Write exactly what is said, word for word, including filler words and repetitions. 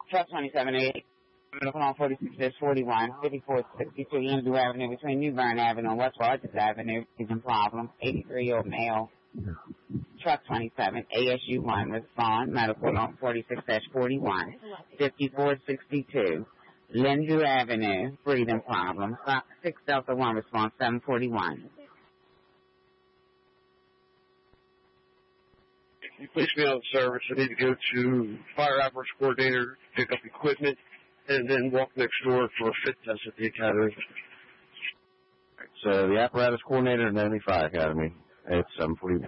Truck twenty-seven eight, on forty-six forty-one, fifty-four sixty-two Lindsay Avenue between New Bern Avenue and West Rogers Avenue. Even problem. eighty-three-year-old male. Truck twenty-seven, A S U one, respond, medical on forty-six forty-one, fifty-four sixty-two, Lindsay Avenue, breathing problem, six Delta one, response seven forty-one. You place me on service. I need to go to fire apparatus coordinator, pick up equipment, and then walk next door for a fit test at the academy. So the apparatus coordinator and then the fire academy. It's seven forty-one.